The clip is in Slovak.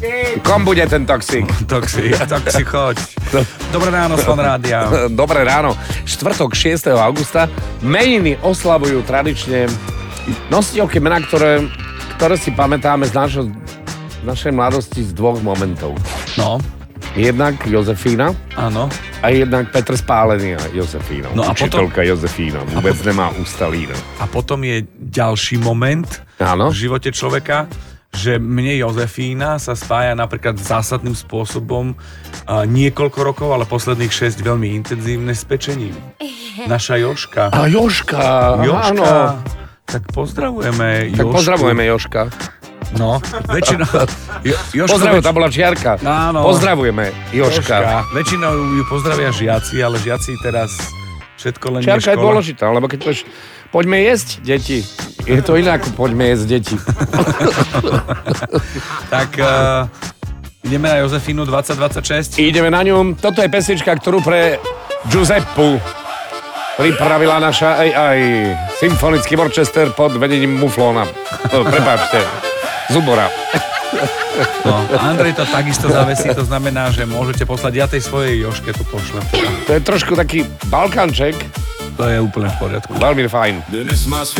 Kom bude ten toxík? Toxi, choď. Dobré ráno, Slon Rádia. Dobré ráno. Štvrtok 6. augusta. Meniny oslavujú tradične nositeľky mená, ktoré si pamätáme z našej mladosti z dvoch momentov. No. Jednak Jozefína. Áno. A jednak Petr Spálený a Jozefína. No a učiteľka Jozefína. Vôbec nemá ústa lína. A potom je ďalší moment v živote človeka, že mne Jozefína sa spája napríklad zásadným spôsobom niekoľko rokov, ale posledných 6 veľmi intenzívne s pečením. Naša Jožka. A Jožka, áno. Tak pozdravujeme Jožku. Tak pozdravujeme Jožka. No, väčšinou... Pozdravujem, tam bola čiarka. Áno. Pozdravujeme Jožka. Väčšinou ju pozdravia žiaci, ale žiaci teraz všetko len čiarka je škola. Je dôležitá, lebo keď povieš, poďme jesť, deti. Je to iné ako poďme jesť, deti. Tak ideme na Jozefínu 2026. Ideme na ňu. Toto je pesnička, ktorú pre Giuseppu pripravila naša AI. Symfonický orchester pod vedením Muflóna. Prepáčte. Zubora. No, Andrej to takisto zavesí, to znamená, že môžete poslať, ja tej svojej Jožke tu pošlem. To je trošku taký balkanček. To je úplne v poriadku. Veľmi fajn.